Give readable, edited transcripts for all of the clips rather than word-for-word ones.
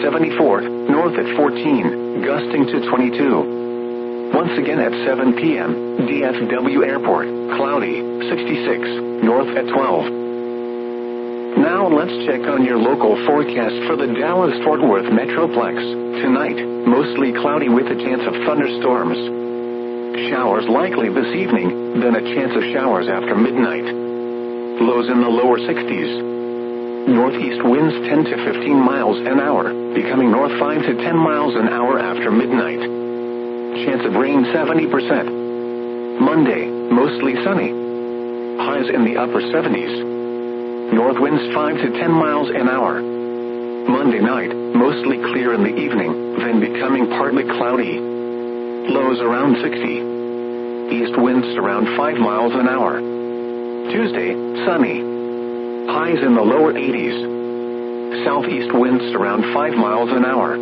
74, north at 14, gusting to 22. Once again at 7 p.m., DFW Airport, cloudy, 66, north at 12. Now let's check on your local forecast for the Dallas-Fort Worth Metroplex. Tonight, mostly cloudy with a chance of thunderstorms. Showers likely this evening, then a chance of showers after midnight. Lows in the lower 60s. Northeast winds 10 to 15 miles an hour, becoming north 5 to 10 miles an hour after midnight. Chance of rain 70%. Monday, mostly sunny. Highs in the upper 70s. North winds 5 to 10 miles an hour. Monday night, mostly clear in the evening, then becoming partly cloudy. Lows around 60. East winds around 5 miles an hour. Tuesday, sunny. Highs in the lower 80s. Southeast winds around 5 miles an hour.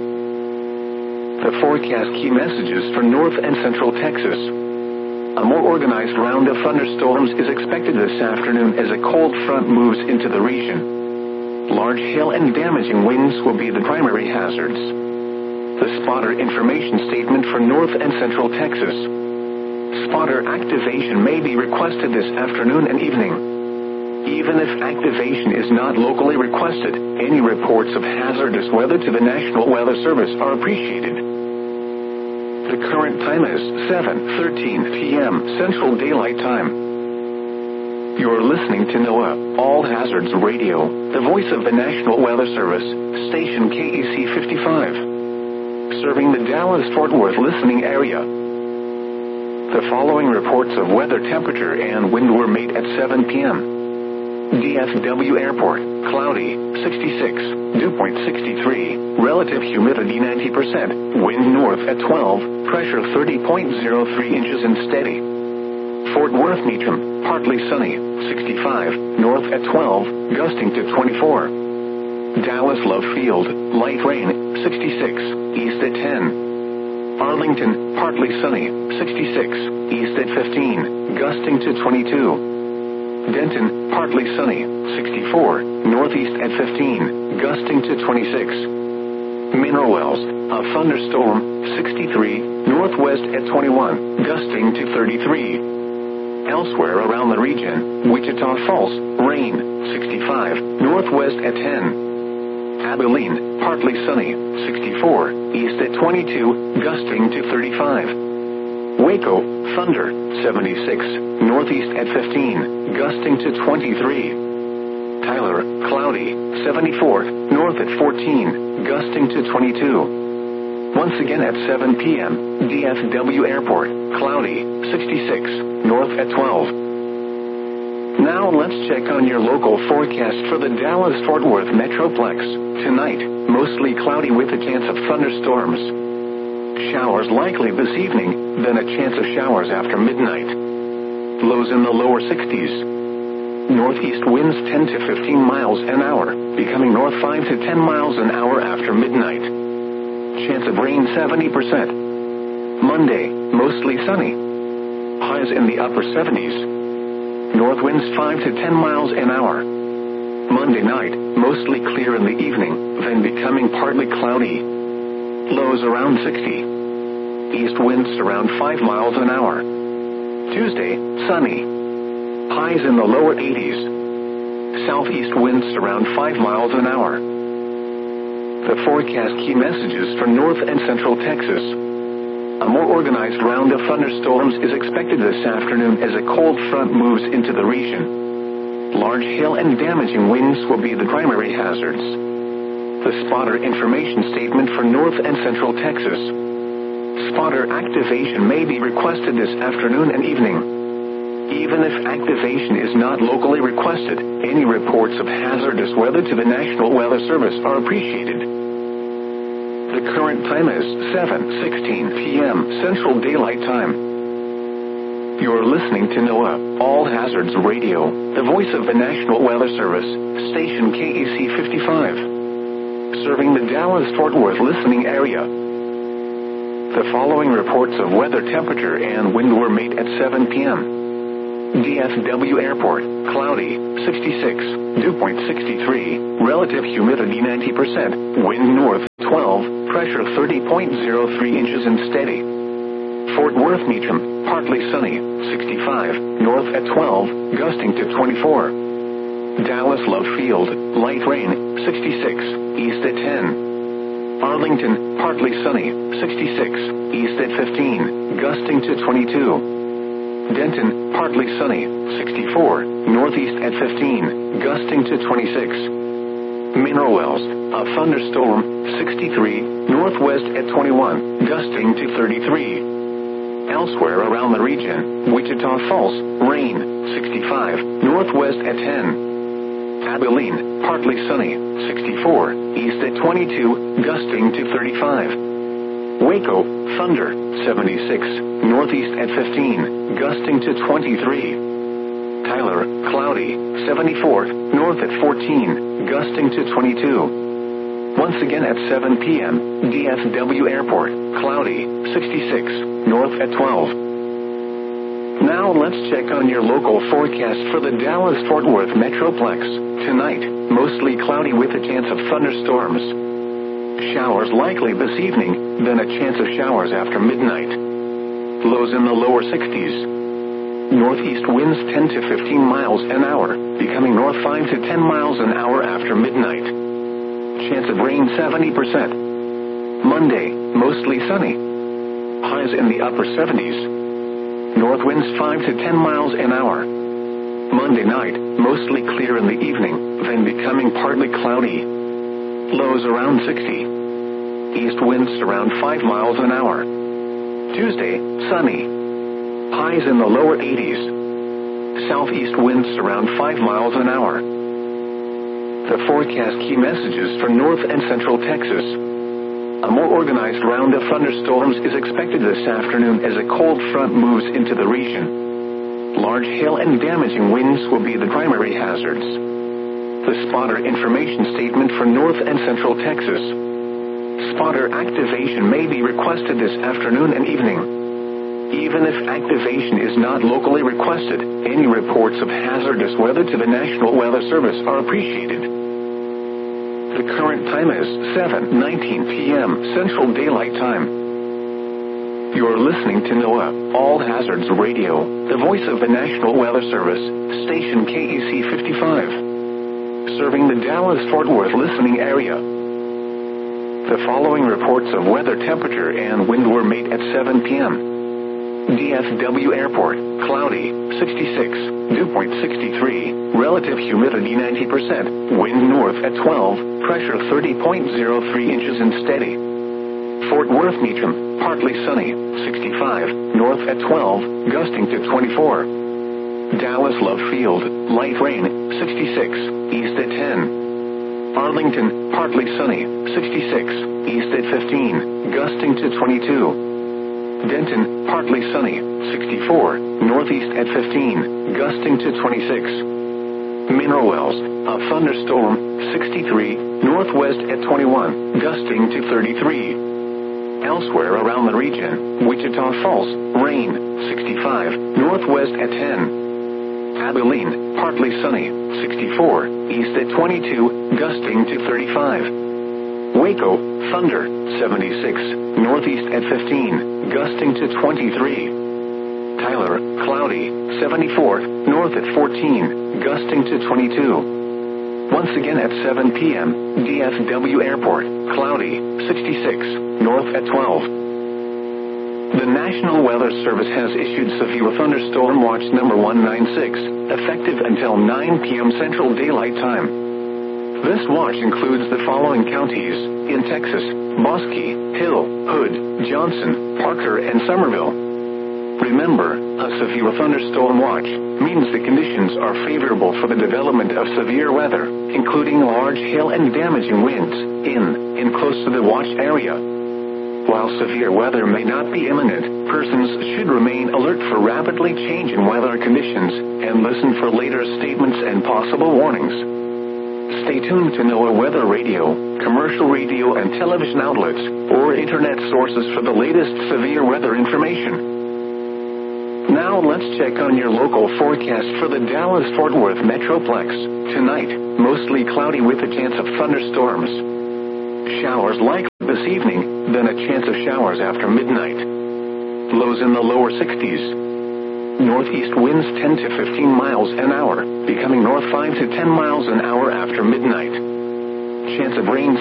The forecast key messages for north and central Texas. A more organized round of thunderstorms is expected this afternoon as a cold front moves into the region. Large hail and damaging winds will be the primary hazards. The spotter information statement for north and central Texas. Spotter activation may be requested this afternoon and evening. Even if activation is not locally requested, any reports of hazardous weather to the National Weather Service are appreciated. The current time is 7:13 p.m. Central Daylight Time. You're listening to NOAA All Hazards Radio, the voice of the National Weather Service, station KEC 55, serving the Dallas-Fort Worth listening area. The following reports of weather temperature and wind were made at 7 p.m. DFW Airport, cloudy, 66, dew point 63, relative humidity 90%, wind north at 12, pressure 30.03 inches and steady. Fort Worth Meacham, partly sunny, 65, north at 12, gusting to 24. Dallas Love Field, light rain, 66, east at 10. Arlington, partly sunny, 66, east at 15, gusting to 22. Denton, partly sunny, 64, northeast at 15, gusting to 26. Mineral Wells, a thunderstorm, 63, northwest at 21, gusting to 33. Elsewhere around the region, Wichita Falls, rain, 65, northwest at 10. Abilene, partly sunny, 64, east at 22, gusting to 35. Waco, thunder, 76, northeast at 15, gusting to 23. Tyler, cloudy, 74, north at 14, gusting to 22. Once again at 7 p.m., DFW Airport, cloudy, 66, north at 12. Now let's check on your local forecast for the Dallas-Fort Worth Metroplex. Tonight, mostly cloudy with a chance of thunderstorms. Showers likely this evening, then a chance of showers after midnight. Lows in the lower 60s. Northeast winds 10 to 15 miles an hour, becoming north 5 to 10 miles an hour after midnight. Chance of rain 70%. Monday, mostly sunny. Highs in the upper 70s. North winds 5 to 10 miles an hour. Monday night, mostly clear in the evening, then becoming partly cloudy. Lows around 60. East winds around 5 miles an hour. Tuesday, sunny. Highs in the lower 80s. Southeast winds around 5 miles an hour. The forecast key messages for north and central Texas. A more organized round of thunderstorms is expected this afternoon as a cold front moves into the region. Large hail and damaging winds will be the primary hazards. The spotter information statement for north and central Texas. Spotter activation may be requested this afternoon and evening. Even if activation is not locally requested, any reports of hazardous weather to the National Weather Service are appreciated. The current time is 7:16 p.m. Central Daylight Time. You're listening to NOAA All Hazards Radio, the voice of the National Weather Service, station KEC 55, serving the Dallas-Fort Worth listening area. The following reports of weather temperature and wind were made at 7 p.m. DFW Airport, cloudy, 66, dew point 63, relative humidity 90%, wind north 20. 12, pressure 30.03 inches and steady. Fort Worth Meacham, partly sunny, 65, north at 12, gusting to 24. Dallas Love Field, light rain, 66, east at 10. Arlington, partly sunny, 66, east at 15, gusting to 22. Denton, partly sunny, 64, northeast at 15, gusting to 26. Mineral Wells, a thunderstorm, 63, northwest at 21, gusting to 33. Elsewhere around the region, Wichita Falls, rain, 65, northwest at 10. Abilene, partly sunny, 64, east at 22, gusting to 35. Waco, thunder, 76, northeast at 15, gusting to 23. Tyler, cloudy, 74, north at 14, gusting to 22. Once again at 7 p.m., DFW Airport, cloudy, 66, north at 12. Now let's check on your local forecast for the Dallas-Fort Worth Metroplex. Tonight, mostly cloudy with a chance of thunderstorms. Showers likely this evening, then a chance of showers after midnight. Lows in the lower 60s. Northeast winds 10 to 15 miles an hour, becoming north 5 to 10 miles an hour after midnight. Chance of rain 70%. Monday, mostly sunny. Highs in the upper 70s. North winds 5 to 10 miles an hour. Monday night, mostly clear in the evening, then becoming partly cloudy. Lows around 60. East winds around 5 miles an hour. Tuesday, sunny. Highs in the lower 80s. Southeast winds around 5 miles an hour. The forecast key messages for North and Central Texas. A more organized round of thunderstorms is expected this afternoon as a cold front moves into the region. Large hail and damaging winds will be the primary hazards. The spotter information statement for North and Central Texas. Spotter activation may be requested this afternoon and evening. Even if activation is not locally requested, any reports of hazardous weather to the National Weather Service are appreciated. The current time is 7:19 p.m. Central Daylight Time. You're listening to NOAA All Hazards Radio, the voice of the National Weather Service, station KEC 55, serving the Dallas-Fort Worth listening area. The following reports of weather, temperature, and wind were made at 7 p.m. DFW Airport, cloudy, 66, dew point 63, relative humidity 90%, wind north at 12, pressure 30.03 inches and steady. Fort Worth Meacham, partly sunny, 65, north at 12, gusting to 24. Dallas Love Field, light rain, 66, east at 10. Arlington, partly sunny, 66, east at 15, gusting to 22. Denton, partly sunny, 64, northeast at 15, gusting to 26. Mineral Wells, a thunderstorm, 63, northwest at 21, gusting to 33. Elsewhere around the region, Wichita Falls, rain, 65, northwest at 10. Abilene, partly sunny, 64, east at 22, gusting to 35. Waco, thunder, 76, northeast at 15, gusting to 23. Tyler, cloudy, 74, north at 14, gusting to 22. Once again at 7 p.m., DFW Airport, cloudy, 66, north at 12. The National Weather Service has issued severe thunderstorm watch number 196, effective until 9 p.m. Central Daylight Time. This watch includes the following counties in Texas: Bosque, Hill, Hood, Johnson, Parker, and Somerville. Remember, a severe thunderstorm watch means the conditions are favorable for the development of severe weather, including large hail and damaging winds, in and close to the watch area. While severe weather may not be imminent, persons should remain alert for rapidly changing weather conditions and listen for later statements and possible warnings. Stay tuned to NOAA Weather Radio, commercial radio and television outlets, or internet sources for the latest severe weather information. Now let's check on your local forecast for the Dallas-Fort Worth Metroplex. Tonight, mostly cloudy with a chance of thunderstorms. Showers likely this evening, then a chance of showers after midnight. Lows in the lower 60s. Northeast winds 10 to 15 miles an hour, becoming north 5 to 10 miles an hour after midnight. Chance of rain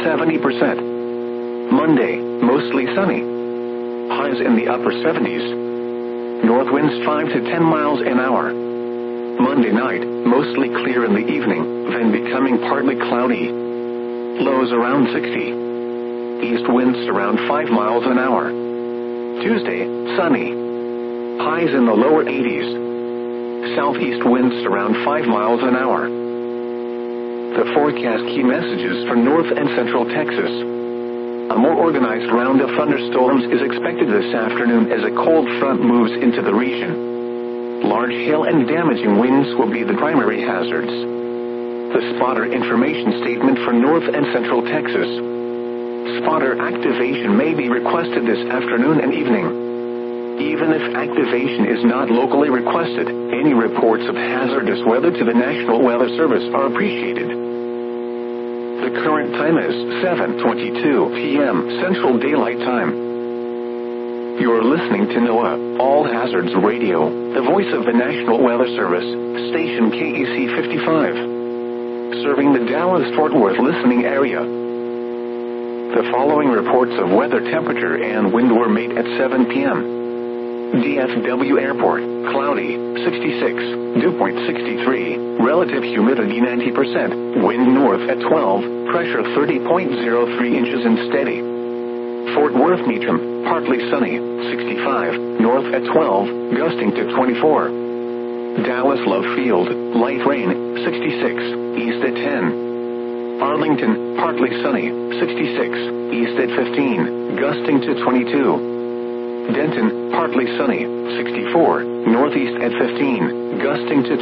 70%. Monday, mostly sunny. Highs in the upper 70s. North winds 5 to 10 miles an hour. Monday night, mostly clear in the evening, then becoming partly cloudy. Lows around 60. East winds around 5 miles an hour. Tuesday, sunny. Highs in the lower 80s. Southeast winds around 5 miles an hour. The forecast key messages for north and central Texas. A more organized round of thunderstorms is expected this afternoon as a cold front moves into the region. Large hail and damaging winds will be the primary hazards. The spotter information statement for north and central Texas. Spotter activation may be requested this afternoon and evening. Even if activation is not locally requested, any reports of hazardous weather to the National Weather Service are appreciated. The current time is 7:22 p.m. Central Daylight Time. You're listening to NOAA All Hazards Radio, the voice of the National Weather Service, station KEC 55. Serving the Dallas-Fort Worth listening area. The following reports of weather temperature and wind were made at 7 p.m. DFW Airport, cloudy, 66, dew point 63, relative humidity 90%, wind north at 12, pressure 30.03 inches and steady. Fort Worth Meacham, partly sunny, 65, north at 12, gusting to 24. Dallas Love Field, light rain, 66, east at 10. Arlington, partly sunny, 66, east at 15, gusting to 22. Denton, partly sunny, 64, northeast at 15, gusting to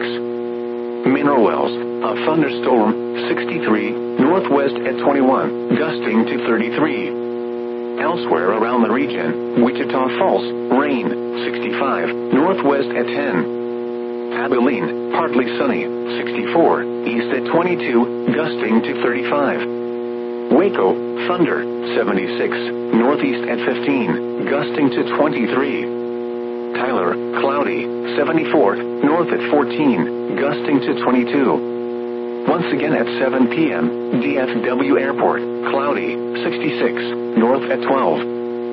26. Mineral Wells, a thunderstorm, 63, northwest at 21, gusting to 33. Elsewhere around the region, Wichita Falls, rain, 65, northwest at 10. Abilene, partly sunny, 64, east at 22, gusting to 35. Waco, thunder, 76, northeast at 15, gusting to 23. Tyler, cloudy, 74, north at 14, gusting to 22. Once again at 7 p.m., DFW Airport, cloudy, 66, north at 12.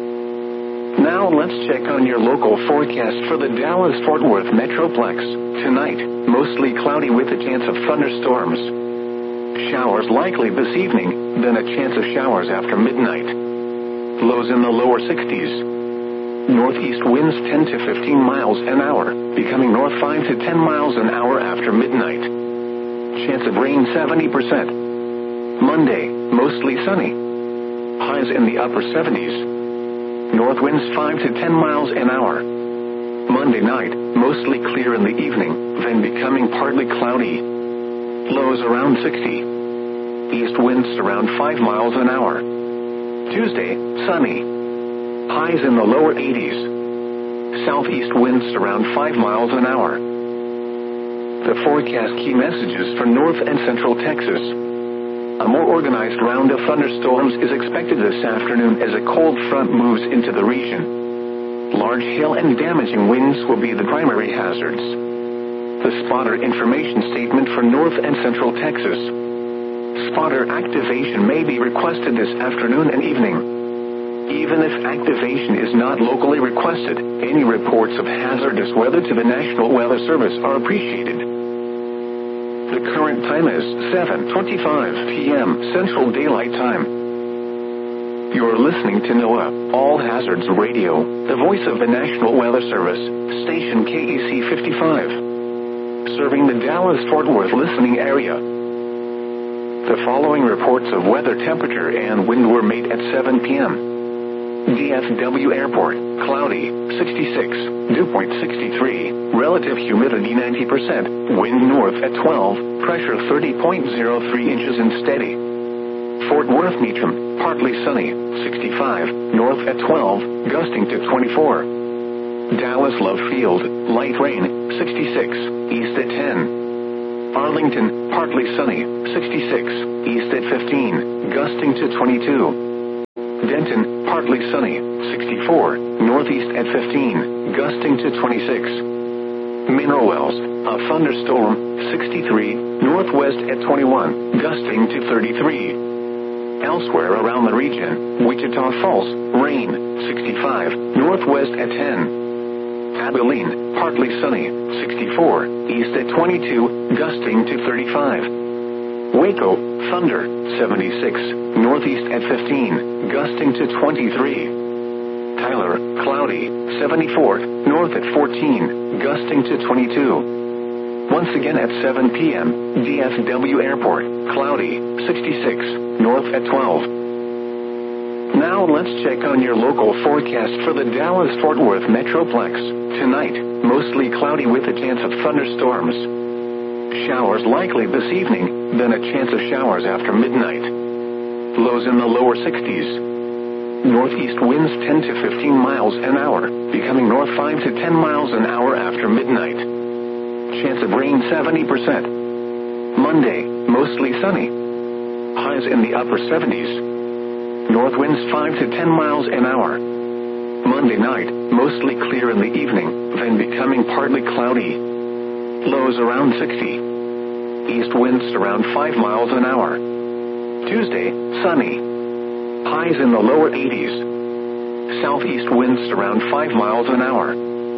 Now let's check on your local forecast for the Dallas-Fort Worth Metroplex. Tonight, mostly cloudy with a chance of thunderstorms. Showers likely this evening, then a chance of showers after midnight. Lows in the lower 60s. Northeast winds 10 to 15 miles an hour, becoming north 5 to 10 miles an hour after midnight. Chance of rain 70%. Monday, mostly sunny. Highs in the upper 70s. North winds 5 to 10 miles an hour. Monday night, mostly clear in the evening, then becoming partly cloudy. Lows around 60. East winds around 5 miles an hour. Tuesday, sunny. Highs in the lower 80s. Southeast winds around 5 miles an hour. The forecast key messages for north and central Texas. A more organized round of thunderstorms is expected this afternoon as a cold front moves into the region. Large hail and damaging winds will be the primary hazards. The spotter information statement for north and central Texas. Spotter activation may be requested this afternoon and evening. Even if activation is not locally requested, any reports of hazardous weather to the National Weather Service are appreciated. The current time is 7:25 p.m. Central Daylight Time. You're listening to NOAA All Hazards Radio, the voice of the National Weather Service, station KEC 55. Serving the Dallas-Fort Worth listening area. The following reports of weather temperature and wind were made at 7 p.m. DFW Airport, cloudy, 66, dew point 63, relative humidity 90%, wind north at 12, pressure 30.03 inches and steady. Fort Worth Meacham, partly sunny, 65, north at 12, gusting to 24. Dallas Love Field, light rain, 66, east at 10. Arlington, partly sunny, 66, east at 15, gusting to 22. Denton, partly sunny, 64, northeast at 15, gusting to 26. Mineral Wells, a thunderstorm, 63, northwest at 21, gusting to 33. Elsewhere around the region, Wichita Falls, rain, 65, northwest at 10. Abilene, partly sunny, 64, east at 22, gusting to 35. Waco, thunder, 76, northeast at 15, gusting to 23. Tyler, cloudy, 74, north at 14, gusting to 22. Once again at 7 p.m., DFW Airport, cloudy, 66, north at 12. Now let's check on your local forecast for the Dallas-Fort Worth Metroplex. Tonight, mostly cloudy with a chance of thunderstorms. Showers likely this evening, then a chance of showers after midnight. Lows in the lower 60s. Northeast winds 10 to 15 miles an hour, becoming north 5 to 10 miles an hour after midnight. Chance of rain 70%. Monday, mostly sunny. Highs in the upper 70s. North winds 5 to 10 miles an hour. Monday night, mostly clear in the evening, then becoming partly cloudy. Lows around 60. East winds around 5 miles an hour. Tuesday, sunny. Highs in the lower 80s. Southeast winds around 5 miles an hour.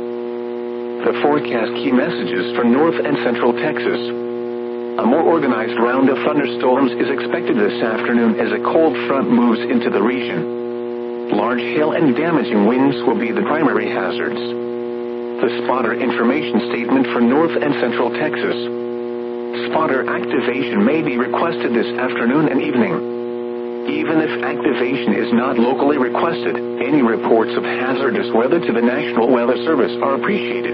The forecast key messages for North and Central Texas. A more organized round of thunderstorms is expected this afternoon as a cold front moves into the region. Large hail and damaging winds will be the primary hazards. The spotter information statement for North and Central Texas. Spotter activation may be requested this afternoon and evening. Even if activation is not locally requested, any reports of hazardous weather to the National Weather Service are appreciated.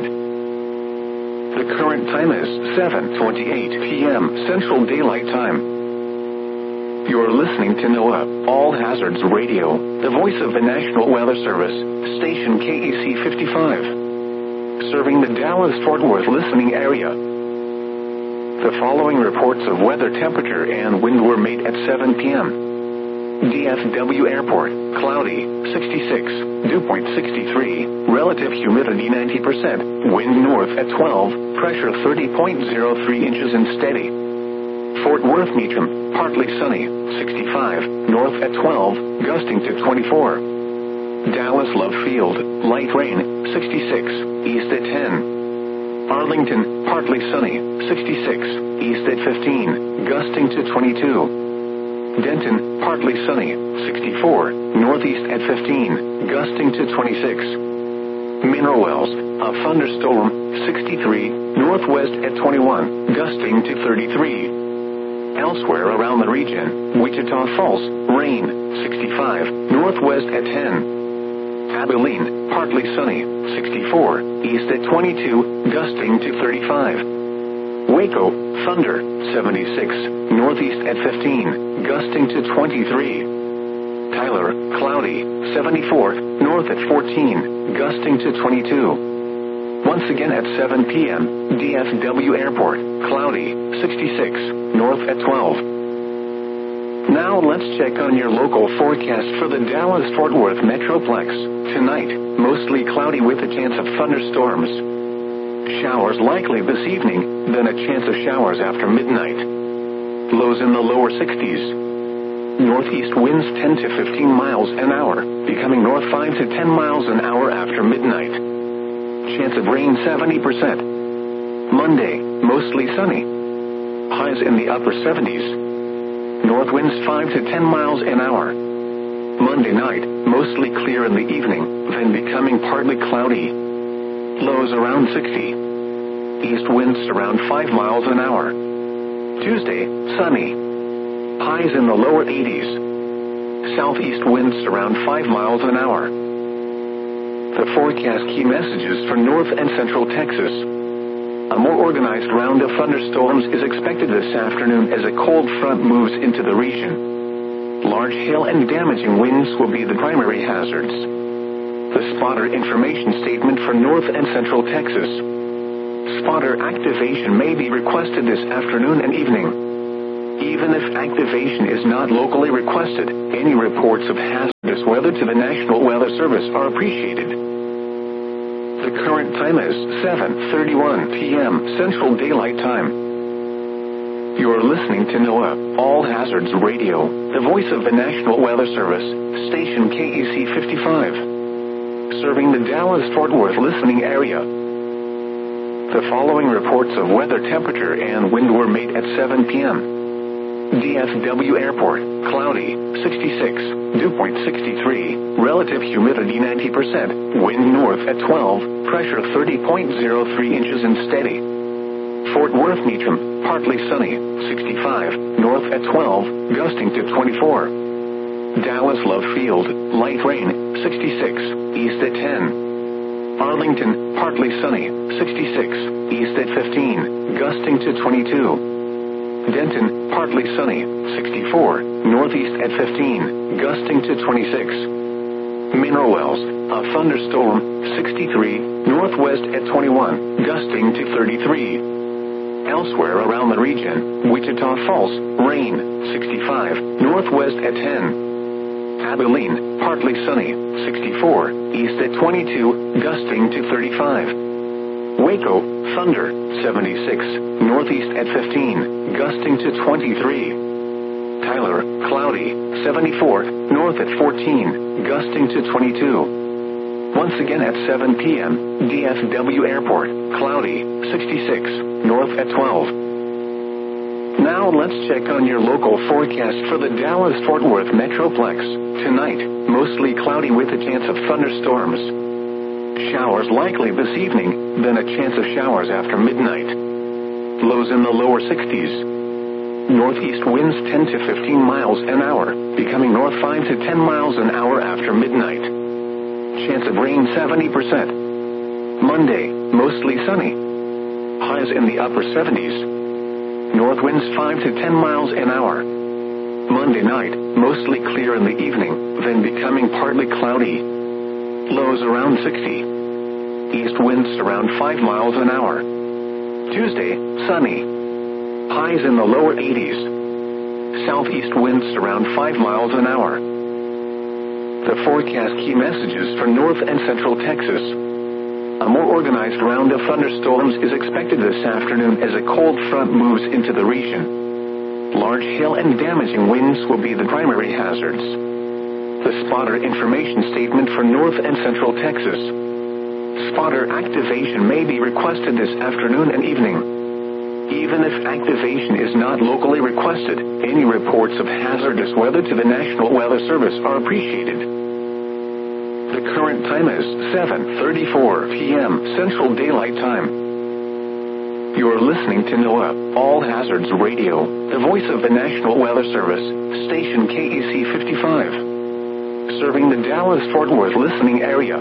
The current time is 7:28 p.m. Central Daylight Time. You're listening to NOAA All Hazards Radio, the voice of the National Weather Service, station KAC 55, serving the Dallas-Fort Worth listening area. The following reports of weather temperature and wind were made at 7 p.m. DFW Airport, cloudy, 66, dew point 63, relative humidity 90%, wind north at 12, pressure 30.03 inches and steady. Fort Worth Meacham, partly sunny, 65, north at 12, gusting to 24. Dallas Love Field, light rain, 66, east at 10. Arlington, partly sunny, 66, east at 15, gusting to 22. Denton, partly sunny, 64, northeast at 15, gusting to 26. Mineral Wells, a thunderstorm, 63, northwest at 21, gusting to 33. Elsewhere around the region, Wichita Falls, rain, 65, northwest at 10. Abilene, partly sunny, 64, east at 22, gusting to 35. Waco, thunder, 76, northeast at 15, gusting to 23. Tyler, cloudy, 74, north at 14, gusting to 22. Once again at 7 p.m., DFW Airport, cloudy, 66, north at 12. Now let's check on your local forecast for the Dallas-Fort Worth Metroplex. Tonight, mostly cloudy with a chance of thunderstorms. Showers likely this evening, then a chance of showers after midnight. Lows in the lower 60s. Northeast winds 10 to 15 miles an hour, becoming north 5 to 10 miles an hour after midnight. Chance of rain 70%. Monday, mostly sunny. Highs in the upper 70s. North winds 5 to 10 miles an hour. Monday night, mostly clear in the evening, then becoming partly cloudy. Lows around 60. East winds around 5 miles an hour. Tuesday, sunny. Highs in the lower 80s. Southeast winds around 5 miles an hour. The forecast key messages for North and Central Texas. A more organized round of thunderstorms is expected this afternoon as a cold front moves into the region. Large hail and damaging winds will be the primary hazards. The spotter information statement for North and Central Texas. Spotter activation may be requested this afternoon and evening. Even if activation is not locally requested, any reports of hazardous weather to the National Weather Service are appreciated. The current time is 7:31 p.m. Central Daylight Time. You're listening to NOAA All Hazards Radio, the voice of the National Weather Service, station KEC 55, serving the Dallas-Fort Worth listening area. The following reports of weather temperature and wind were made at 7 p.m. DFW Airport, cloudy, 66, dew point 63, relative humidity 90%, wind north at 12, pressure 30.03 inches and steady. Fort Worth Meacham, partly sunny, 65, north at 12, gusting to 24. Dallas Love Field, light rain, 66, east at 10. Arlington, partly sunny, 66, east at 15, gusting to 22. Denton, partly sunny, 64, northeast at 15, gusting to 26. Mineral Wells, a thunderstorm, 63, northwest at 21, gusting to 33. Elsewhere around the region, Wichita Falls, rain, 65, northwest at 10. Abilene, partly sunny, 64, east at 22, gusting to 35. Waco, thunder, 76, northeast at 15, gusting to 23. Tyler, cloudy, 74, north at 14, gusting to 22. Once again at 7 p.m., DFW Airport, cloudy, 66, north at 12. Now let's check on your local forecast for the Dallas-Fort Worth Metroplex. Tonight, mostly cloudy with a chance of thunderstorms. Showers likely this evening, then a chance of showers after midnight. Lows in the lower 60s. Northeast winds 10 to 15 miles an hour, becoming north 5 to 10 miles an hour after midnight. Chance of rain 70%. Monday, mostly sunny. Highs in the upper 70s. North winds 5 to 10 miles an hour. Monday night, mostly clear in the evening, then becoming partly cloudy. Lows around 60. East winds around 5 miles an hour. Tuesday, sunny. Highs in the lower 80s. Southeast winds around 5 miles an hour. The forecast key messages for north and central Texas. A more organized round of thunderstorms is expected this afternoon as a cold front moves into the region. Large hail and damaging winds will be the primary hazards. The spotter information statement for north and central Texas. Spotter activation may be requested this afternoon and evening. Even if activation is not locally requested, any reports of hazardous weather to the National Weather Service are appreciated. The current time is 7:34 p.m. Central Daylight Time. You're listening to NOAA All Hazards Radio, the voice of the National Weather Service, station KEC 55, serving the Dallas-Fort Worth listening area.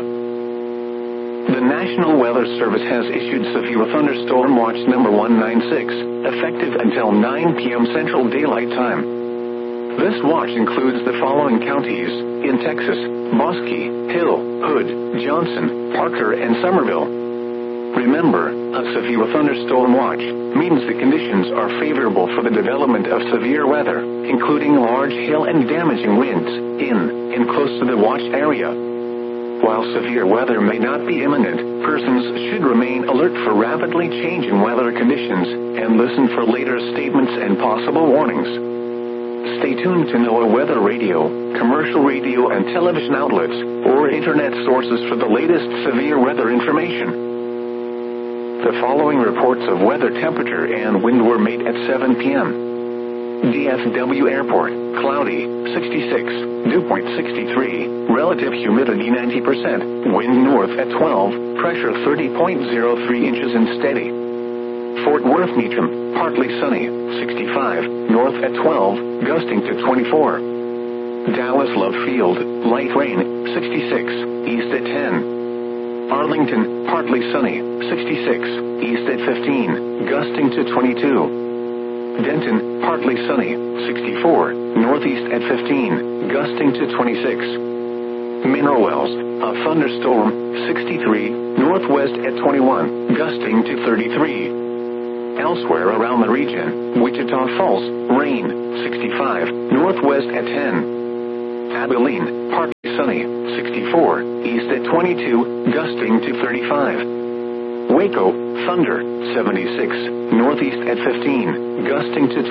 The National Weather Service has issued severe thunderstorm watch number 196, effective until 9 p.m. Central Daylight Time. This watch includes the following counties in Texas: Bosque, Hill, Hood, Johnson, Parker, and Somerville. Remember, a severe thunderstorm watch means the conditions are favorable for the development of severe weather, including large hail and damaging winds, in and close to the watch area. While severe weather may not be imminent, persons should remain alert for rapidly changing weather conditions and listen for later statements and possible warnings. Stay tuned to NOAA Weather Radio, commercial radio and television outlets, or internet sources for the latest severe weather information. The following reports of weather temperature and wind were made at 7 p.m. DFW Airport, cloudy, 66, dew point 63, relative humidity 90%, wind north at 12, pressure 30.03 inches and steady. Fort Worth Meacham, partly sunny, 65, north at 12, gusting to 24. Dallas Love Field, light rain, 66, east at 10. Arlington, partly sunny, 66, east at 15, gusting to 22. Denton, partly sunny, 64, northeast at 15, gusting to 26. Mineral Wells, a thunderstorm, 63, northwest at 21, gusting to 33. Elsewhere around the region, Wichita Falls, rain, 65, northwest at 10. Abilene, partly sunny, 64, east at 22, gusting to 35. Waco, thunder, 76, northeast at 15, gusting to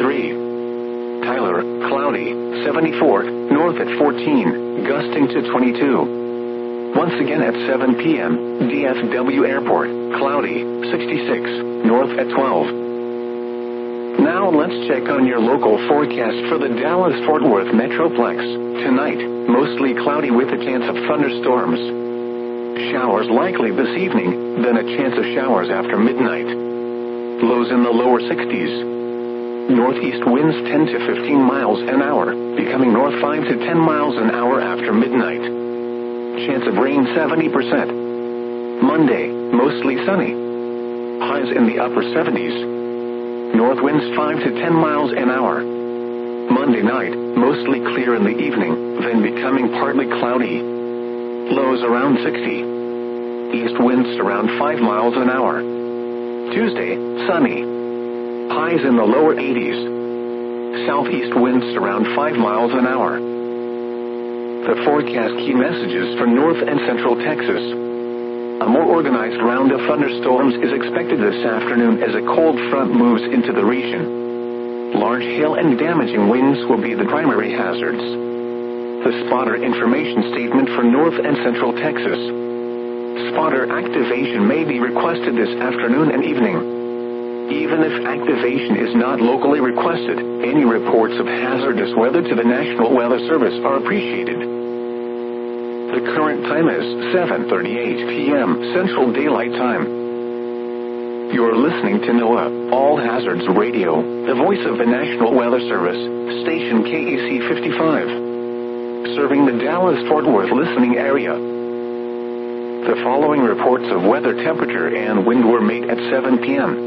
23. Tyler, cloudy, 74, north at 14, gusting to 22. Once again at 7 p.m., DFW Airport, cloudy, 66, north at 12. Now let's check on your local forecast for the Dallas-Fort Worth Metroplex. Tonight, mostly cloudy with a chance of thunderstorms. Showers likely this evening, then a chance of showers after midnight. Lows in the lower 60s. Northeast winds 10 to 15 miles an hour, becoming north 5 to 10 miles an hour after midnight. Chance of rain 70%. Monday, mostly sunny. Highs in the upper 70s. North winds 5 to 10 miles an hour. Monday night, mostly clear in the evening, then becoming partly cloudy. Lows around 60. East winds around 5 miles an hour. Tuesday, sunny. Highs in the lower 80s. Southeast winds around 5 miles an hour. The forecast key messages for North and Central Texas. A more organized round of thunderstorms is expected this afternoon as a cold front moves into the region. Large hail and damaging winds will be the primary hazards. The spotter information statement for North and Central Texas. Spotter activation may be requested this afternoon and evening. Even if activation is not locally requested, any reports of hazardous weather to the National Weather Service are appreciated. The current time is 7:38 p.m. Central Daylight Time. You're listening to NOAA All Hazards Radio, the voice of the National Weather Service, station KAC 55, serving the Dallas-Fort Worth listening area. The following reports of weather temperature and wind were made at 7 p.m.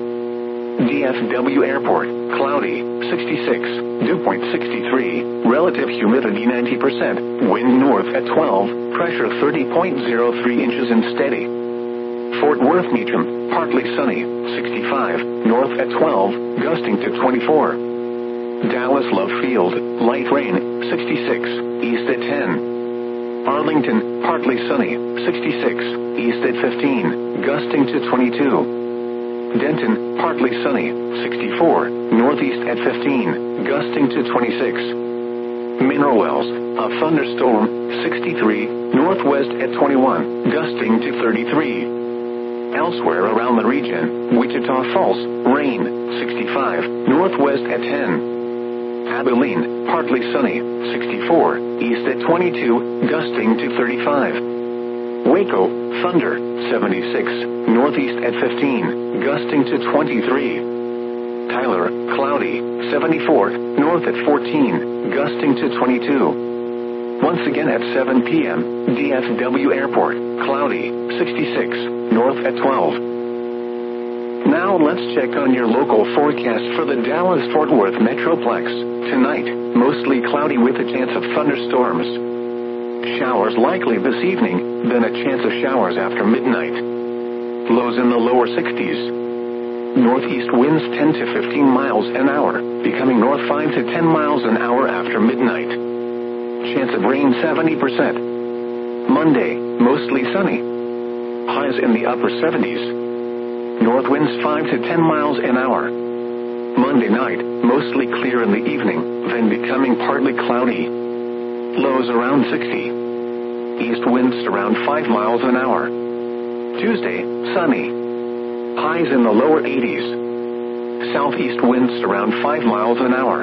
DFW Airport, cloudy, 66, dew point 63, relative humidity 90%, wind north at 12, pressure 30.03 inches and steady. Fort Worth Meacham, partly sunny, 65, north at 12, gusting to 24. Dallas Love Field, light rain, 66, east at 10. Arlington, partly sunny, 66, east at 15, gusting to 22. Denton, partly sunny, 64, northeast at 15, gusting to 26. Mineral Wells, a thunderstorm, 63, northwest at 21, gusting to 33. Elsewhere around the region, Wichita Falls, rain, 65, northwest at 10. Abilene, partly sunny, 64, east at 22, gusting to 35. Waco, thunder, 76, northeast at 15, gusting to 23. Tyler, cloudy, 74, north at 14, gusting to 22. Once again at 7 p.m., DFW Airport, cloudy, 66, north at 12. Now let's check on your local forecast for the Dallas-Fort Worth Metroplex. Tonight, mostly cloudy with a chance of thunderstorms. Showers likely this evening, then a chance of showers after midnight. Lows in the lower 60s. Northeast winds 10 to 15 miles an hour, becoming north 5 to 10 miles an hour after midnight. Chance of rain 70%. Monday, mostly sunny. Highs in the upper 70s. North winds 5 to 10 miles an hour. Monday night, mostly clear in the evening, then becoming partly cloudy. Lows around 60. East winds around 5 miles an hour. Tuesday, sunny. Highs in the lower 80s. Southeast winds around 5 miles an hour.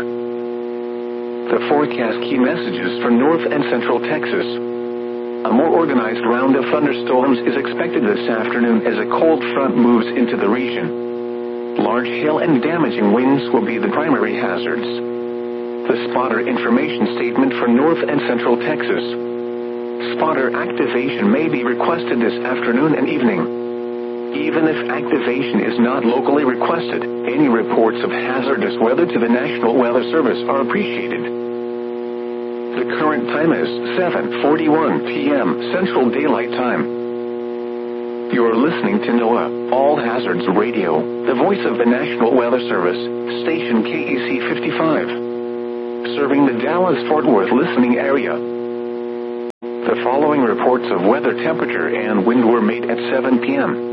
The forecast key messages for North and Central Texas. A more organized round of thunderstorms is expected this afternoon as a cold front moves into the region. Large hail and damaging winds will be the primary hazards. The spotter information statement for North and Central Texas. Spotter activation may be requested this afternoon and evening. Even if activation is not locally requested, any reports of hazardous weather to the National Weather Service are appreciated. The current time is 7:41 p.m. Central Daylight Time. You're listening to NOAA All Hazards Radio, the voice of the National Weather Service, station KEC 55, serving the Dallas-Fort Worth listening area. The following reports of weather, temperature, and wind were made at 7 p.m.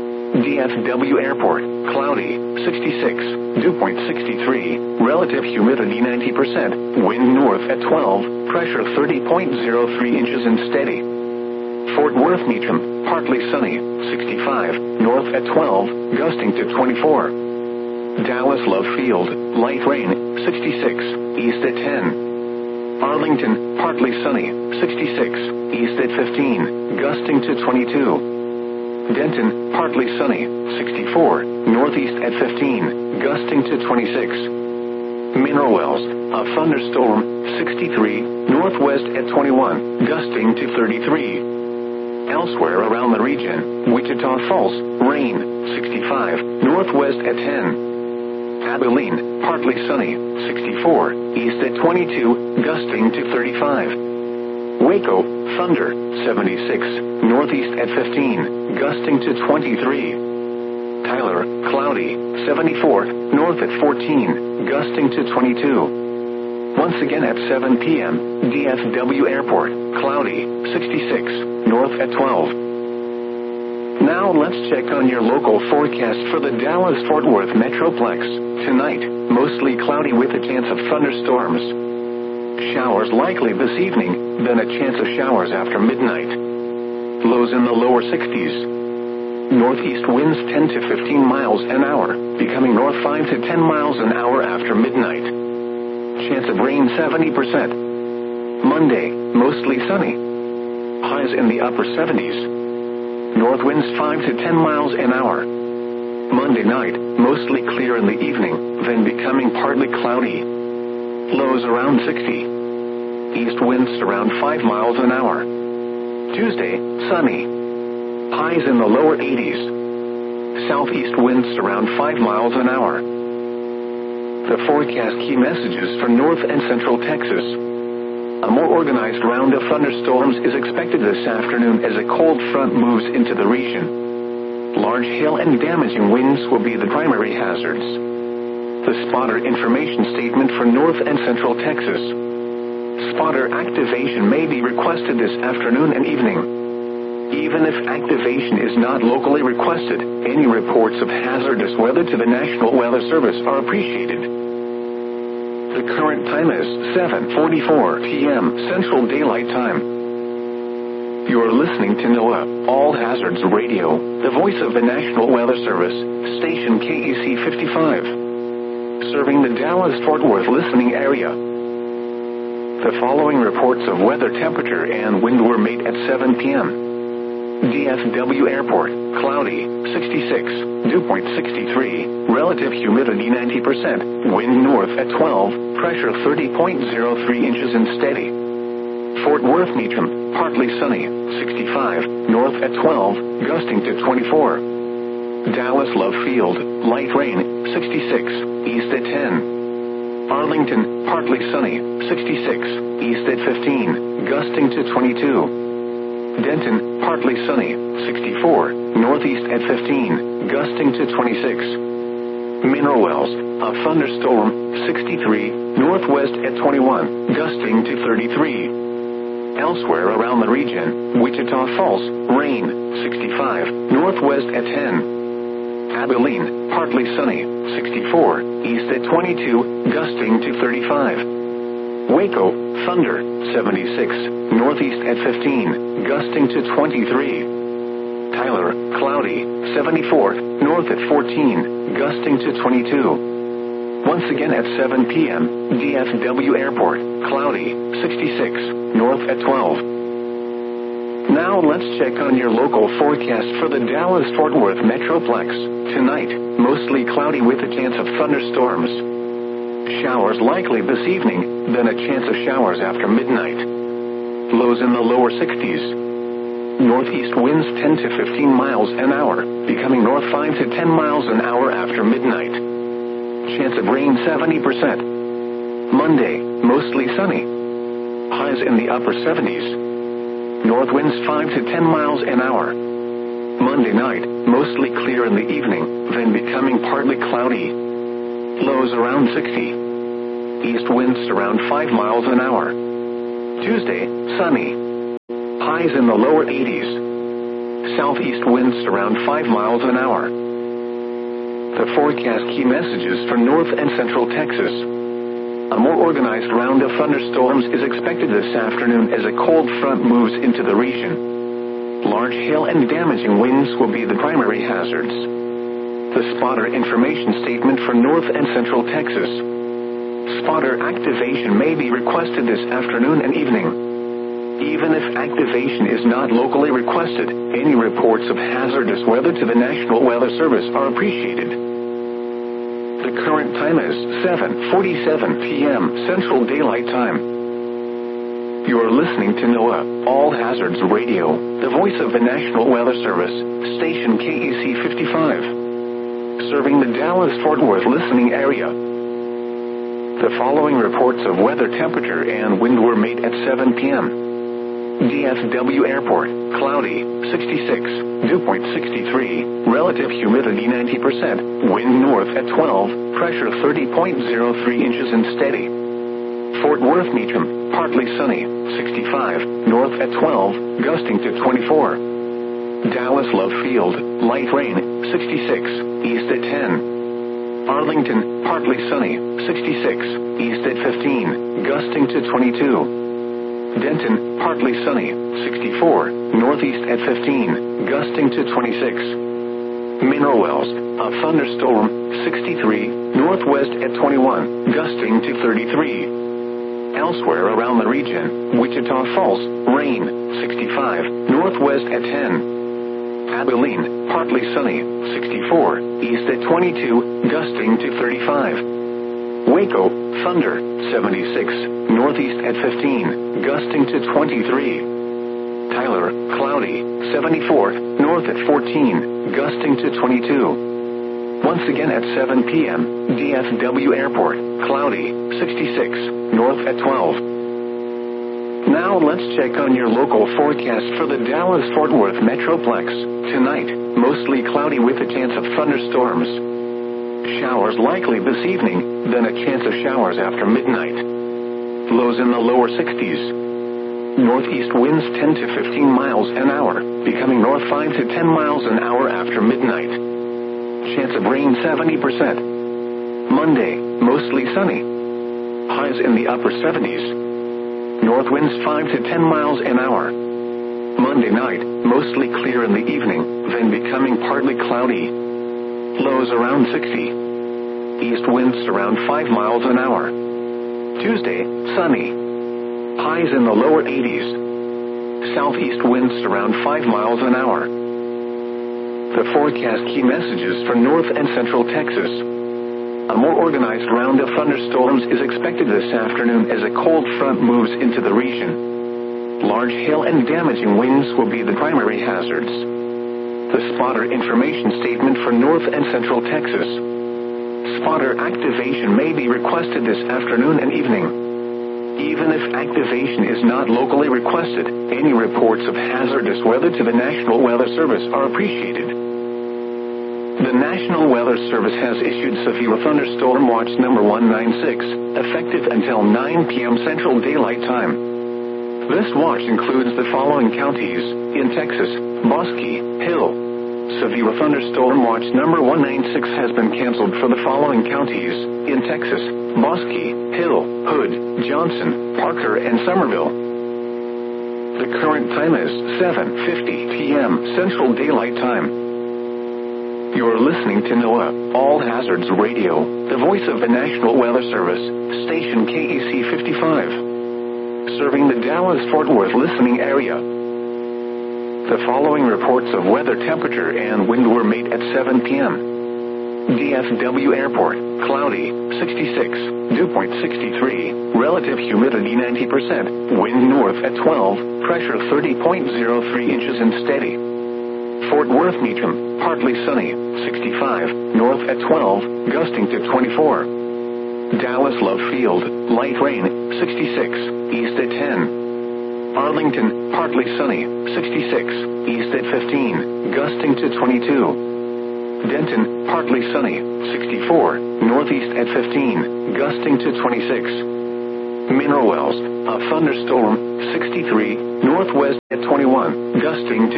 DFW Airport, cloudy, 66, dew point 63, relative humidity 90%, wind north at 12, pressure 30.03 inches and steady. Fort Worth Meacham, partly sunny, 65, north at 12, gusting to 24. Dallas Love Field, light rain, 66, east at 10. Arlington, partly sunny, 66, east at 15, gusting to 22. Denton, partly sunny, 64, northeast at 15, gusting to 26. Mineral Wells, a thunderstorm, 63, northwest at 21, gusting to 33. Elsewhere around the region, Wichita Falls, rain, 65, northwest at 10. Abilene, partly sunny, 64, east at 22, gusting to 35. Waco, thunder, 76, northeast at 15, gusting to 23. Tyler, cloudy, 74, north at 14, gusting to 22. Once again at 7 p.m., DFW Airport, cloudy, 66, north at 12. Now let's check on your local forecast for the Dallas-Fort Worth Metroplex. Tonight, mostly cloudy with a chance of thunderstorms. Showers likely this evening, then a chance of showers after midnight. Lows in the lower 60s. Northeast winds 10 to 15 miles an hour, becoming north 5 to 10 miles an hour after midnight. Chance of rain 70%. Monday, mostly sunny. Highs in the upper 70s. North winds 5 to 10 miles an hour. Monday night, mostly clear in the evening, then becoming partly cloudy. Lows around 60. East winds around 5 miles an hour. Tuesday, sunny. Highs in the lower 80s. Southeast winds around 5 miles an hour. The forecast key messages for North and Central Texas. A more organized round of thunderstorms is expected this afternoon as a cold front moves into the region. Large hail and damaging winds will be the primary hazards. The spotter information statement for North and Central Texas. Spotter activation may be requested this afternoon and evening. Even if activation is not locally requested, any reports of hazardous weather to the National Weather Service are appreciated. The current time is 7:44 p.m. Central Daylight Time. You are listening to NOAA All Hazards Radio, the voice of the National Weather Service, station KEC 55, serving the Dallas-Fort Worth listening area. The following reports of weather, temperature, and wind were made at 7 p.m. DFW Airport, cloudy, 66, dew point 63, relative humidity 90%, wind north at 12, pressure 30.03 inches and steady. Fort Worth Meacham, partly sunny, 65, north at 12, gusting to 24. Dallas Love Field, light rain, 66, east at 10. Arlington, partly sunny, 66, east at 15, gusting to 22. Denton, partly sunny, 64, northeast at 15, gusting to 26. Mineral Wells, a thunderstorm, 63, northwest at 21, gusting to 33. Elsewhere around the region, Wichita Falls, rain, 65, northwest at 10. Abilene, partly sunny, 64, east at 22, gusting to 35. Waco, thunder, 76, northeast at 15, gusting to 23. Tyler, cloudy, 74, north at 14, gusting to 22. Once again at 7 p.m., DFW Airport, cloudy, 66, north at 12. Now let's check on your local forecast for the Dallas-Fort Worth Metroplex. Tonight, mostly cloudy with a chance of thunderstorms. Showers likely this evening, then a chance of showers after midnight. Lows in the lower 60s. Northeast winds 10 to 15 miles an hour, becoming north 5 to 10 miles an hour after midnight. Chance of rain 70%. Monday, mostly sunny. Highs highs in the upper 70s. North winds 5 to 10 miles an hour. Monday night, mostly clear in the evening, then becoming partly cloudy. Lows around 60. East winds around 5 miles an hour. Tuesday, sunny. Highs in the lower 80s. Southeast winds around 5 miles an hour. The forecast key messages for north and central Texas. A more organized round of thunderstorms is expected this afternoon as a cold front moves into the region. Large hail and damaging winds will be the primary hazards. The spotter information statement for north and central Texas. Spotter activation may be requested this afternoon and evening. Even if activation is not locally requested, any reports of hazardous weather to the National Weather Service are appreciated. The current time is 7:47 p.m. Central Daylight Time. You are listening to NOAA All Hazards Radio, the voice of the National Weather Service, station KEC 55, serving the Dallas-Fort Worth listening area. The following reports of weather temperature and wind were made at 7 p.m. DFW Airport, cloudy, 66, dew point 63, relative humidity 90%, wind north at 12, pressure 30.03 inches and steady. Fort Worth Meacham, partly sunny, 65, north at 12, gusting to 24. Dallas Love Field, light rain, 66, east at 10. Arlington, partly sunny, 66, east at 15, gusting to 22. Denton, partly sunny, 64, northeast at 15, gusting to 26. Mineral Wells, a thunderstorm, 63, northwest at 21, gusting to 33. Elsewhere around the region, Wichita Falls, rain, 65, northwest at 10. Abilene, partly sunny, 64, east at 22, gusting to 35. Waco, thunder, 76, northeast at 15, gusting to 23. Tyler, cloudy, 74, north at 14, gusting to 22. Once again at 7 p.m., DFW Airport, cloudy, 66, north at 12. Now let's check on your local forecast for the Dallas-Fort Worth Metroplex. Tonight, mostly cloudy with a chance of thunderstorms. Showers likely this evening, then a chance of showers after midnight. Lows in the lower 60s. Northeast winds 10 to 15 miles an hour, becoming north 5 to 10 miles an hour after midnight. Chance of rain 70%. Monday, mostly sunny. Highs in the upper 70s. North winds 5 to 10 miles an hour. Monday night, mostly clear in the evening, then becoming partly cloudy. Lows around 60. East winds around 5 miles an hour. Tuesday, sunny. Highs in the lower 80s. Southeast winds around 5 miles an hour. The forecast key messages for north and central Texas. A more organized round of thunderstorms is expected this afternoon as a cold front moves into the region. Large hail and damaging winds will be the primary hazards. The spotter information statement for north and central Texas. Spotter activation may be requested this afternoon and evening. Even if activation is not locally requested, any reports of hazardous weather to the National Weather Service are appreciated. The National Weather Service has issued severe thunderstorm watch number 196, effective until 9 p.m. Central Daylight Time. This watch includes the following counties in Texas: Bosque, Hill. Severe thunderstorm watch number 196 has been canceled for the following counties in Texas: Bosque, Hill, Hood, Johnson, Parker, and Somerville. The current time is 7:50 p.m. Central Daylight Time. You are listening to NOAA All Hazards Radio, the voice of the National Weather Service, station KEC 55, serving the Dallas-Fort Worth listening area. The following reports of weather temperature and wind were made at 7 p.m. DFW Airport, cloudy, 66, dew point 63, relative humidity 90%, wind north at 12, pressure 30.03 inches and steady. Fort Worth Meacham, partly sunny, 65, north at 12, gusting to 24. Dallas Love Field, light rain, 66, east at 10. Arlington, partly sunny, 66, east at 15, gusting to 22. Denton, partly sunny, 64, northeast at 15, gusting to 26. Mineral Wells, a thunderstorm, 63, northwest at 21, gusting to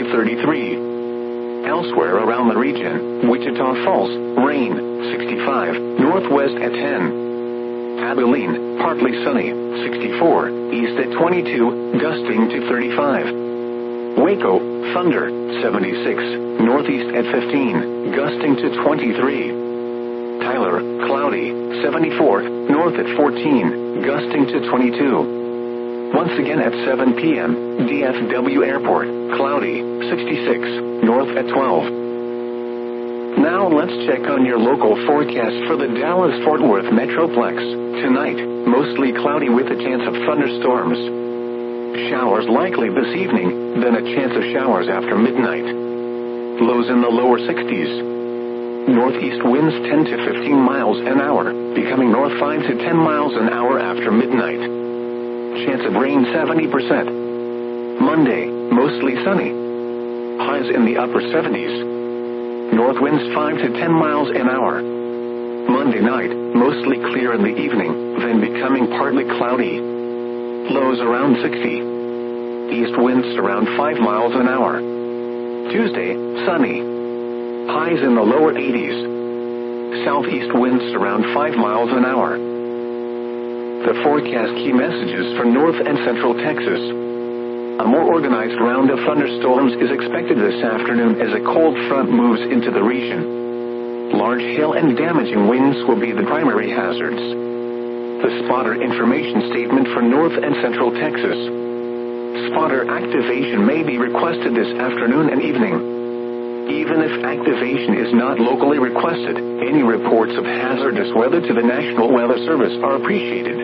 33. Elsewhere around the region, Wichita Falls, rain, 65, northwest at 10. Abilene, partly sunny, 64, east at 22, gusting to 35. Waco, thunder, 76, northeast at 15, gusting to 23. Tyler, cloudy, 74, north at 14, gusting to 22. Once again at 7 p.m., DFW Airport, cloudy, 66, north at 12. Now let's check on your local forecast for the Dallas-Fort Worth Metroplex. Tonight, mostly cloudy with a chance of thunderstorms. Showers likely this evening, then a chance of showers after midnight. Lows in the lower 60s. Northeast winds 10 to 15 miles an hour, becoming north 5 to 10 miles an hour after midnight. Chance of rain 70%. Monday, mostly sunny. Highs in the upper 70s. North winds 5 to 10 miles an hour. Monday night, mostly clear in the evening, then becoming partly cloudy. Lows around 60. East winds around 5 miles an hour. Tuesday, sunny. Highs in the lower 80s. Southeast winds around 5 miles an hour. The forecast key messages for north and central Texas. A more organized round of thunderstorms is expected this afternoon as a cold front moves into the region. Large hail and damaging winds will be the primary hazards. The spotter information statement for north and central Texas. Spotter activation may be requested this afternoon and evening. Even if activation is not locally requested, any reports of hazardous weather to the National Weather Service are appreciated.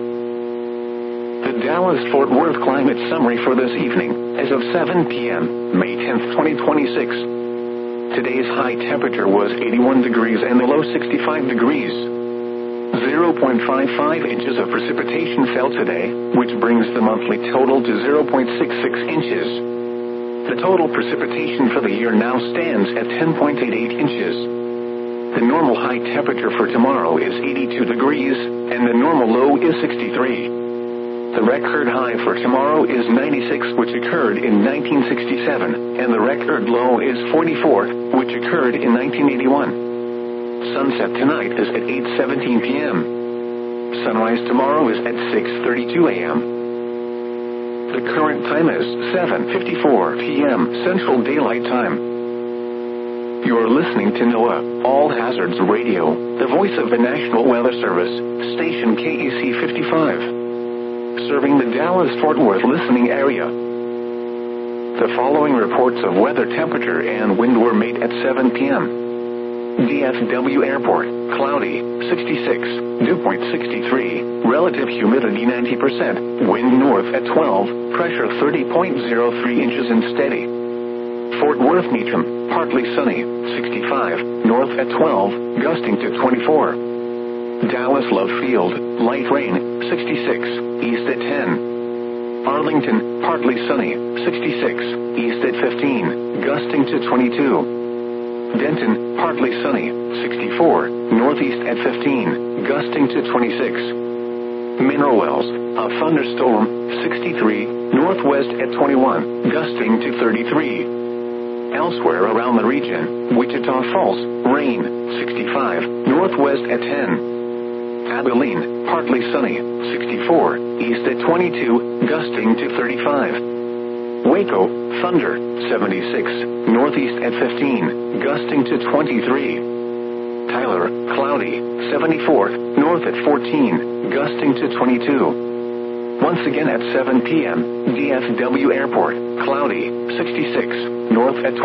The Dallas-Fort Worth climate summary for this evening, as of 7 p.m., May 10, 2026. Today's high temperature was 81 degrees and the low 65 degrees. 0.55 inches of precipitation fell today, which brings the monthly total to 0.66 inches. The total precipitation for the year now stands at 10.88 inches. The normal high temperature for tomorrow is 82 degrees, and the normal low is 63. The record high for tomorrow is 96, which occurred in 1967, and the record low is 44, which occurred in 1981. Sunset tonight is at 8:17 p.m. Sunrise tomorrow is at 6:32 a.m. The current time is 7:54 p.m. Central Daylight Time. You are listening to NOAA All Hazards Radio, the voice of the National Weather Service, station KEC 55, serving the Dallas-Fort Worth listening area. The following reports of weather, temperature, and wind were made at 7 p.m. DFW Airport, cloudy, 66, dew point 63, relative humidity 90%, wind north at 12, pressure 30.03 inches and steady. Fort Worth Meacham, partly sunny, 65, north at 12, gusting to 24. Dallas Love Field, light rain, 66, east at 10. Arlington, partly sunny, 66, east at 15, gusting to 22. Denton, partly sunny, 64, northeast at 15, gusting to 26. Mineral Wells, a thunderstorm, 63, northwest at 21, gusting to 33. Elsewhere around the region, Wichita Falls, rain, 65, northwest at 10. Abilene, partly sunny, 64, east at 22, gusting to 35. Waco, thunder, 76, northeast at 15, gusting to 23. Tyler, cloudy, 74, north at 14, gusting to 22. Once again at 7 p.m., DFW Airport, cloudy, 66, north at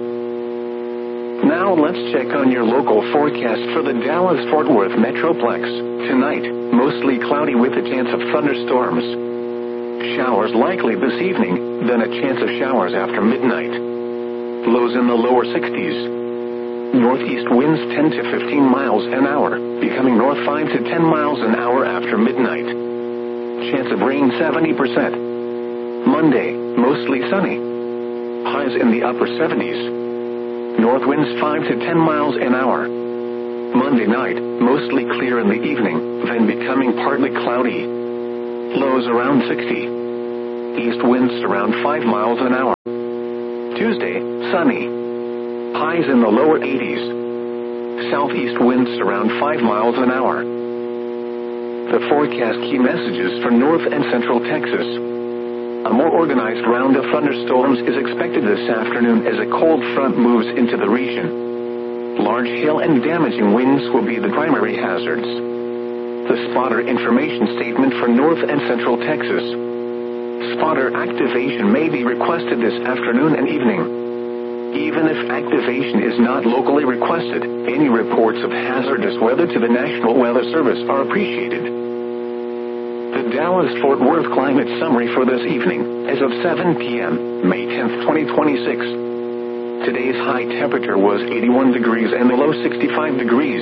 12. Now let's check on your local forecast for the Dallas-Fort Worth Metroplex. Tonight, mostly cloudy with a chance of thunderstorms. Showers likely this evening, then a chance of showers after midnight. Lows in the lower 60s. Northeast winds 10 to 15 miles an hour, becoming north 5 to 10 miles an hour after midnight. Chance of rain 70%. Monday, mostly sunny. Highs in the upper 70s. North winds 5 to 10 miles an hour. Monday night, mostly clear in the evening, then becoming partly cloudy. Lows around 60. East winds around 5 miles an hour. Tuesday, sunny. Highs in the lower 80s. Southeast winds around 5 miles an hour. The forecast key messages for North and Central Texas. A more organized round of thunderstorms is expected this afternoon as a cold front moves into the region. Large hail and damaging winds will be the primary hazards. The spotter information statement for North and Central Texas. Spotter activation may be requested this afternoon and evening. Even if activation is not locally requested, any reports of hazardous weather to the National Weather Service are appreciated. The Dallas-Fort Worth climate summary for this evening, as of 7 p.m., May 10, 2026. Today's high temperature was 81 degrees and the low 65 degrees.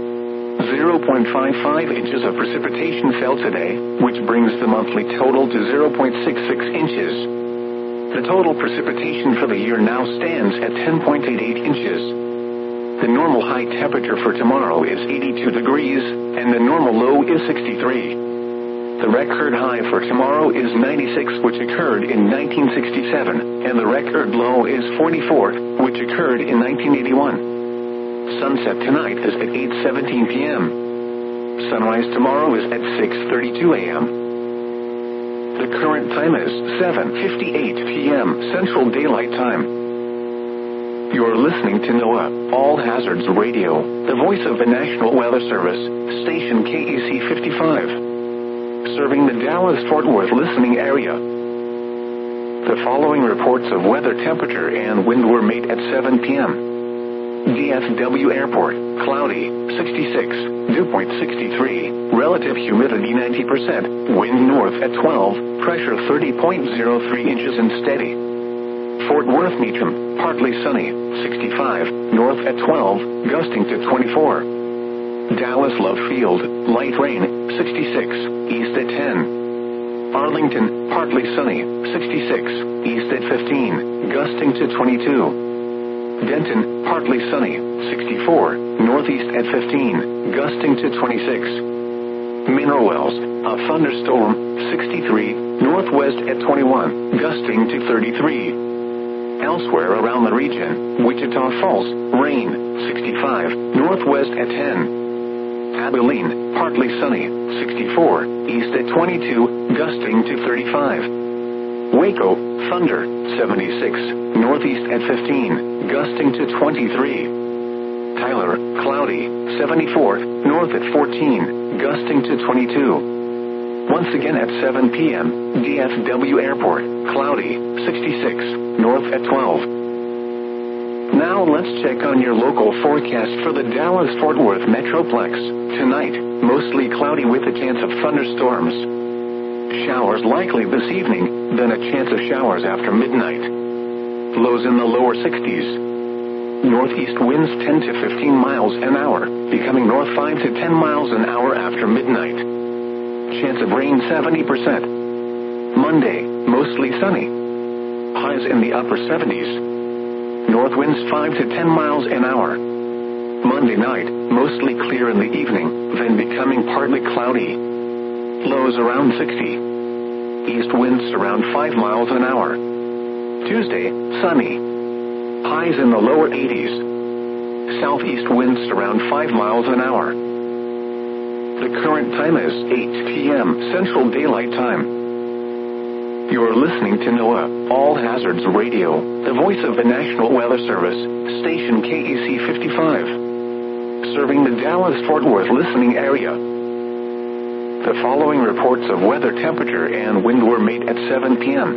0.55 inches of precipitation fell today, which brings the monthly total to 0.66 inches. The total precipitation for the year now stands at 10.88 inches. The normal high temperature for tomorrow is 82 degrees, and the normal low is 63. The record high for tomorrow is 96, which occurred in 1967, and the record low is 44, which occurred in 1981. Sunset tonight is at 8:17 p.m. Sunrise tomorrow is at 6:32 a.m. The current time is 7:58 p.m. Central Daylight Time. You're listening to NOAA All Hazards Radio, the voice of the National Weather Service, station KEC 55, serving the Dallas-Fort Worth listening area. The following reports of weather, temperature, and wind were made at 7 p.m. DFW Airport, cloudy, 66, dew point 63, relative humidity 90%, wind north at 12, pressure 30.03 inches and steady. Fort Worth Meacham, partly sunny, 65, north at 12, gusting to 24. Dallas Love Field, light rain, 66, east at 10. Arlington, partly sunny, 66, east at 15, gusting to 22. Denton, partly sunny, 64, northeast at 15, gusting to 26. Mineral Wells, a thunderstorm, 63, northwest at 21, gusting to 33. Elsewhere around the region, Wichita Falls, rain, 65, northwest at 10. Abilene, partly sunny, 64, east at 22, gusting to 35. Waco, thunder, 76, northeast at 15, gusting to 23. Tyler, cloudy, 74, north at 14, gusting to 22. Once again at 7 p.m., DFW Airport, cloudy, 66, north at 12. Now let's check on your local forecast for the Dallas-Fort Worth Metroplex. Tonight, mostly cloudy with a chance of thunderstorms. Showers likely this evening, then a chance of showers after midnight. Lows in the lower 60s. Northeast winds 10 to 15 miles an hour, becoming north 5 to 10 miles an hour after midnight. Chance of rain 70%. Monday, mostly sunny. Highs in the upper 70s. North winds 5 to 10 miles an hour. Monday night, mostly clear in the evening, then becoming partly cloudy. Lows around 60. East winds around 5 miles an hour. Tuesday, sunny. Highs in the lower 80s. Southeast winds around 5 miles an hour. The current time is 8 p.m. Central Daylight Time. You're listening to NOAA All Hazards Radio, the voice of the National Weather Service, station KEC 55, serving the Dallas-Fort Worth listening area. The following reports of weather, temperature, and wind were made at 7 p.m.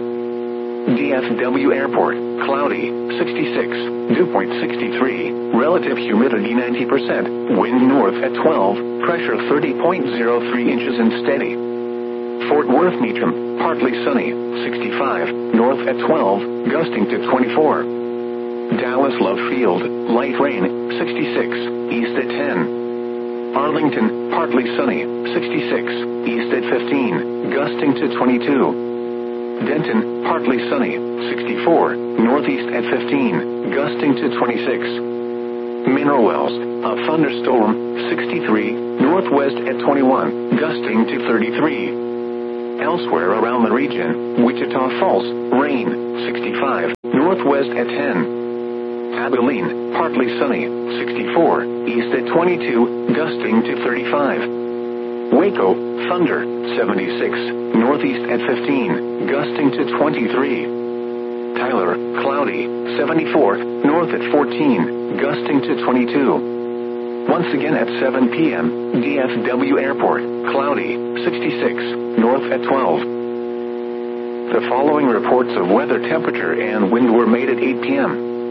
DFW Airport, cloudy, 66, dew point 63, relative humidity 90%, wind north at 12, pressure 30.03 inches and steady. Fort Worth Meacham, partly sunny, 65, north at 12, gusting to 24. Dallas Love Field, light rain, 66, east at 10. Arlington, partly sunny, 66, east at 15, gusting to 22. Denton, partly sunny, 64, northeast at 15, gusting to 26. Mineral Wells, a thunderstorm, 63, northwest at 21, gusting to 33. Elsewhere around the region, Wichita Falls, rain, 65, northwest at 10. Abilene, partly sunny, 64, east at 22, gusting to 35. Waco, thunder, 76, northeast at 15, gusting to 23. Tyler, cloudy, 74, north at 14, gusting to 22. Once again at 7 p.m., DFW Airport, cloudy, 66, north at 12. The following reports of weather temperature and wind were made at 8 p.m.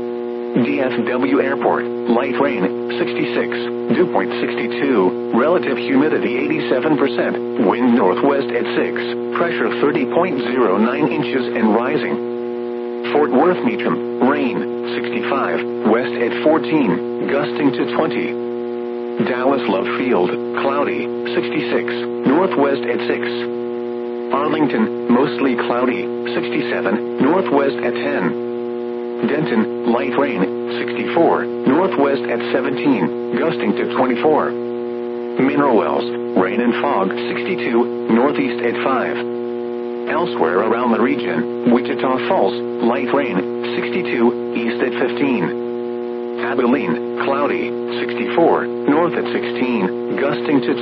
DFW Airport, light rain, 66, dew point 62, relative humidity 87%, wind northwest at 6, pressure 30.09 inches and rising. Fort Worth Meacham, rain, 65, west at 14, gusting to 20. Dallas Love Field, cloudy, 66, northwest at 6. Arlington, mostly cloudy, 67, northwest at 10. Denton, light rain, 64, northwest at 17, gusting to 24. Mineral Wells, rain and fog, 62, northeast at 5. Elsewhere around the region, Wichita Falls, light rain, 62, east at 15. Abilene, cloudy, 64, north at 16, gusting to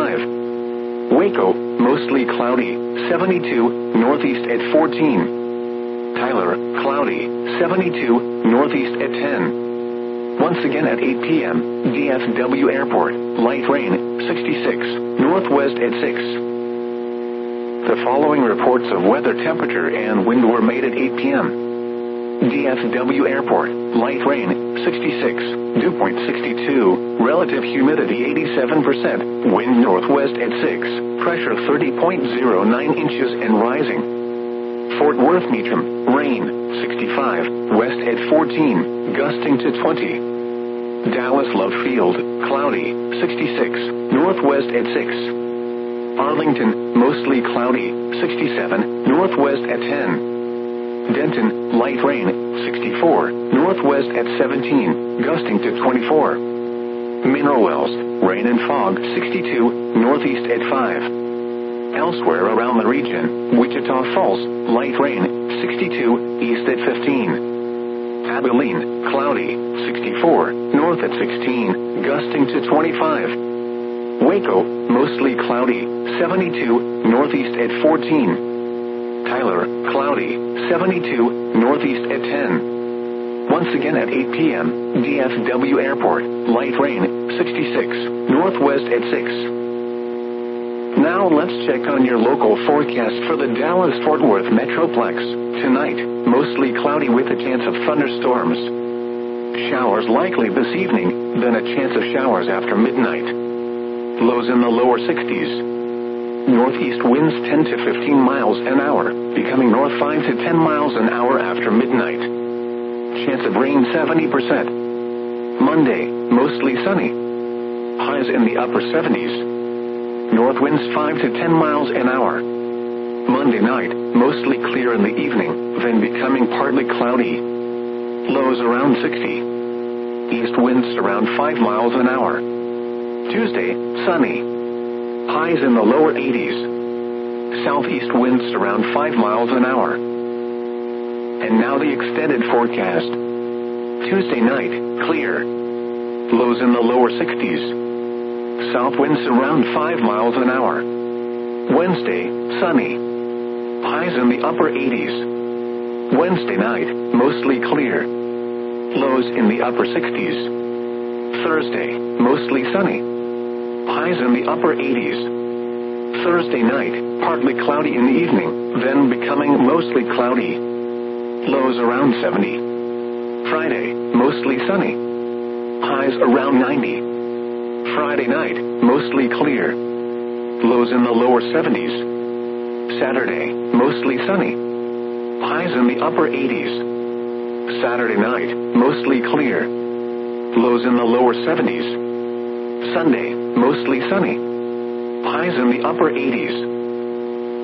25. Waco, mostly cloudy, 72, northeast at 14. Tyler, cloudy, 72, northeast at 10. Once again at 8 p.m., DFW Airport, light rain, 66, northwest at 6. The following reports of weather temperature and wind were made at 8 p.m. DFW Airport, light rain, 66, dew point 62, relative humidity 87%, wind northwest at 6, pressure 30.09 inches and rising. Fort Worth Meacham, rain, 65, west at 14, gusting to 20. Dallas Love Field, cloudy, 66, northwest at 6. Arlington, mostly cloudy, 67, northwest at 10. Denton, light rain, 64, northwest at 17, gusting to 24. Mineral Wells, rain and fog, 62, northeast at 5. Elsewhere around the region, Wichita Falls, light rain, 62, east at 15. Abilene, cloudy, 64, north at 16, gusting to 25. Waco, mostly cloudy, 72, northeast at 14. Tyler, cloudy, 72, northeast at 10. Once again at 8 p.m., DFW Airport, light rain, 66, northwest at 6. Now let's check on your local forecast for the Dallas-Fort Worth Metroplex. Tonight, mostly cloudy with a chance of thunderstorms. Showers likely this evening, then a chance of showers after midnight. Lows in the lower 60s. Northeast winds 10 to 15 miles an hour, becoming north 5 to 10 miles an hour after midnight. Chance of rain 70%. Monday, mostly sunny. Highs in the upper 70s. North winds 5 to 10 miles an hour. Monday night, mostly clear in the evening, then becoming partly cloudy. Lows around 60. East winds around 5 miles an hour. Tuesday, sunny. Highs in the lower 80s. Southeast winds around 5 miles an hour. And now the extended forecast. Tuesday night, clear. Lows in the lower 60s. South winds around 5 miles an hour. Wednesday, sunny. Highs in the upper 80s. Wednesday night, mostly clear. Lows in the upper 60s. Thursday, mostly sunny. Highs in the upper 80s. Thursday night, partly cloudy in the evening, then becoming mostly cloudy. Lows around 70. Friday, mostly sunny. Highs around 90. Friday night, mostly clear. Lows in the lower 70s. Saturday, mostly sunny. Highs in the upper 80s. Saturday night, mostly clear. Lows in the lower 70s. Sunday, mostly sunny. Highs in the upper 80s.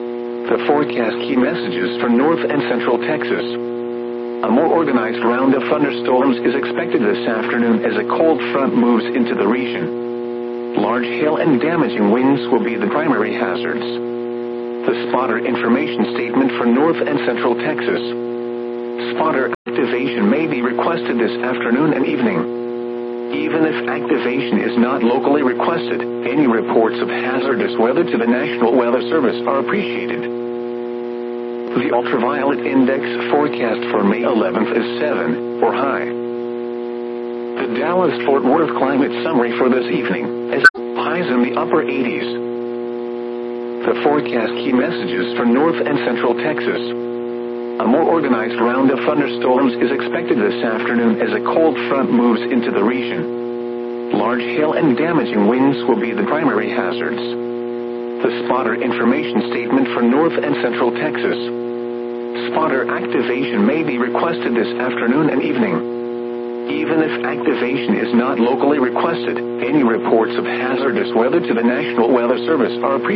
The forecast key messages for North and Central Texas. A more organized round of thunderstorms is expected this afternoon as a cold front moves into the region. Large hail and damaging winds will be the primary hazards. The spotter information statement for North and Central Texas. Spotter activation may be requested this afternoon and evening. Even if activation is not locally requested, any reports of hazardous weather to the National Weather Service are appreciated. The ultraviolet index forecast for May 11th is 7, or high. The Dallas-Fort Worth climate summary for this evening has highs in the upper 80s. The forecast key messages for North and Central Texas. A more organized round of thunderstorms is expected this afternoon as a cold front moves into the region. Large hail and damaging winds will be the primary hazards. The spotter information statement for North and Central Texas. Spotter activation may be requested this afternoon and evening. Even if activation is not locally requested, any reports of hazardous weather to the National Weather Service are appreciated.